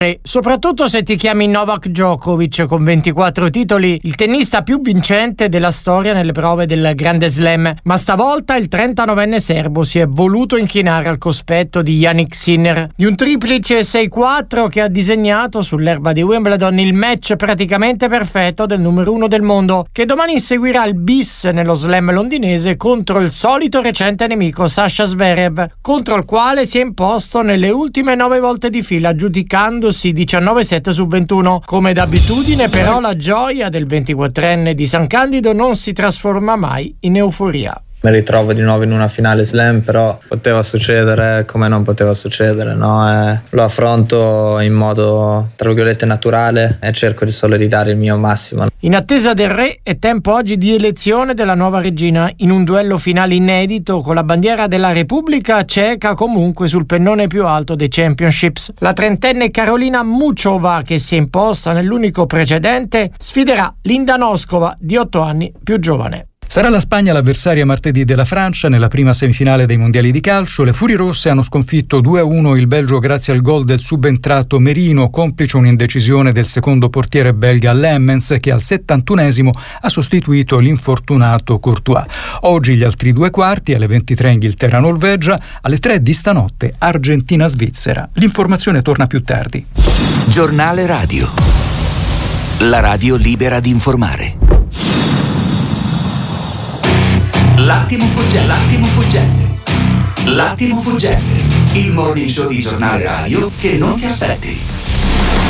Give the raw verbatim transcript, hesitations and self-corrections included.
Soprattutto se ti chiami Novak Djokovic, con ventiquattro titoli, il tennista più vincente della storia nelle prove del Grande Slam. Ma stavolta il trentanovenne serbo si è voluto inchinare al cospetto di Jannik Sinner, di un triplice sei quattro che ha disegnato sull'erba di Wimbledon il match praticamente perfetto del numero uno del mondo, che domani inseguirà il bis nello slam londinese contro il solito recente nemico Sasha Zverev, contro il quale si è imposto nelle ultime nove volte di fila, giudicando diciannove sette su ventuno. Come d'abitudine, però, la gioia del ventiquattrenne di San Candido non si trasforma mai in euforia. Mi ritrovo di nuovo in una finale slam, però poteva succedere come non poteva succedere, no? Eh, lo affronto in modo, tra virgolette, naturale e cerco di solo ridare il mio massimo. In attesa del re è tempo oggi di elezione della nuova regina, in un duello finale inedito con la bandiera della Repubblica Ceca comunque sul pennone più alto dei championships. La trentenne Karolina Muchova, che si è imposta nell'unico precedente, sfiderà Linda Noskova, di otto anni più giovane. Sarà la Spagna l'avversaria martedì della Francia nella prima semifinale dei mondiali di calcio. Le Furirosse hanno sconfitto due a uno il Belgio grazie al gol del subentrato Merino, complice un'indecisione del secondo portiere belga Lemmens, che al settantunesimo ha sostituito l'infortunato Courtois. Oggi gli altri due quarti, alle ventitré Inghilterra-Norvegia, alle tre di stanotte Argentina-Svizzera. L'informazione torna più tardi. Giornale radio. La radio libera di informare. L'attimo fuggente, l'attimo fuggente, l'attimo fuggente, il morning show di Giornale Radio che non ti aspetti.